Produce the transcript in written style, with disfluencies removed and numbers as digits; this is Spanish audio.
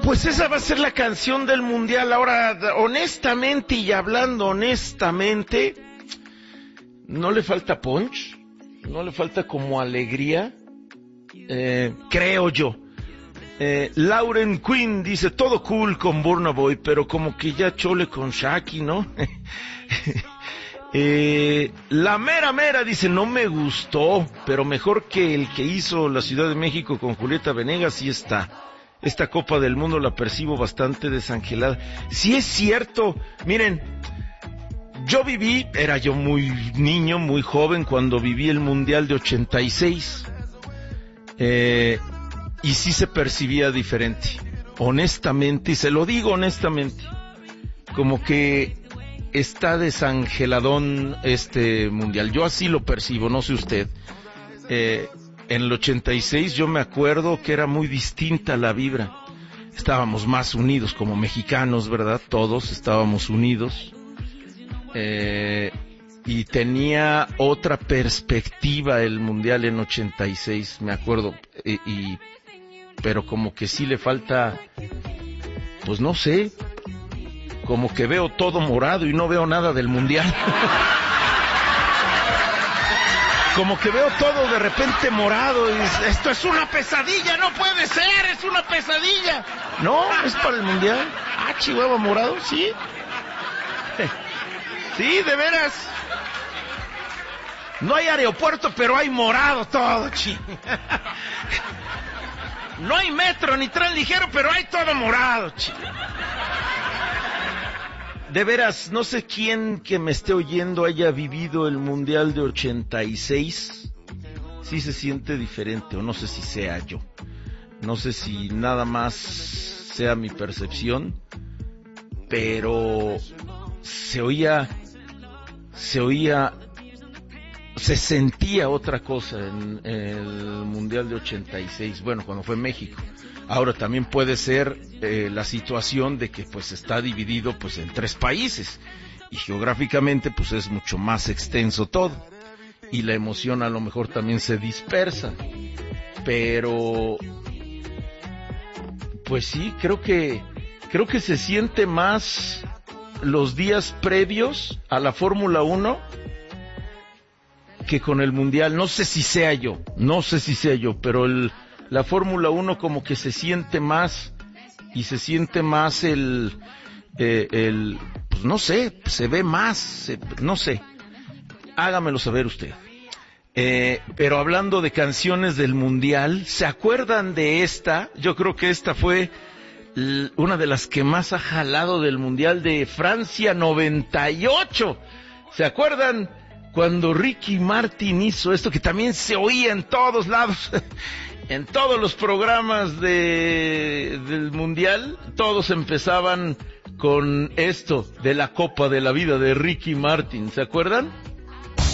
Pues esa va a ser la canción del mundial. Ahora, honestamente y hablando honestamente, ¿no le falta punch? ¿No le falta como alegría? Creo yo. Lauren Quinn dice, todo cool con Burna Boy, pero como que ya chole con Shaki, ¿no? La mera mera dice, no me gustó, pero mejor que el que hizo la Ciudad de México con Julieta Venegas, sí está. Esta Copa del Mundo la percibo bastante desangelada. Sí es cierto, miren, era yo muy niño, muy joven cuando viví el Mundial de 86. Y sí se percibía diferente, honestamente, y se lo digo honestamente, como que está desangeladón este mundial. Yo así lo percibo, no sé usted. En el 86 yo me acuerdo que era muy distinta la vibra. Estábamos más unidos como mexicanos, ¿verdad? Todos estábamos unidos. Y tenía otra perspectiva el mundial en 86, me acuerdo, pero como que sí le falta, pues no sé, como que veo todo morado y no veo nada del mundial. Como que veo todo de repente morado y esto es una pesadilla, no puede ser, es una pesadilla. No, es para el mundial. Ah, Chihuahua morado, sí. Sí, de veras. No hay aeropuerto, pero hay morado todo, No hay metro ni tren ligero, pero hay todo morado, De veras, no sé quién que me esté oyendo haya vivido el Mundial de 86. Sí se siente diferente, o no sé si sea yo. No sé si nada más sea mi percepción, pero se sentía otra cosa en el Mundial de 86, bueno, cuando fue México. Ahora también puede ser la situación de que pues está dividido pues en 3 países y geográficamente pues es mucho más extenso todo y la emoción a lo mejor también se dispersa, pero pues sí, creo que se siente más los días previos a la Fórmula 1 que con el Mundial. No sé si sea yo, pero la Fórmula 1 como que se siente más, y se siente más pues no sé, se ve más, no sé, hágamelo saber usted. Pero hablando de canciones del Mundial, ¿se acuerdan de esta? Yo creo que esta fue una de las que más ha jalado del Mundial de Francia 98. ¿Se acuerdan cuando Ricky Martin hizo esto, que también se oía en todos lados? En todos los programas del Mundial, todos empezaban con esto de la Copa de la Vida de Ricky Martin, ¿se acuerdan?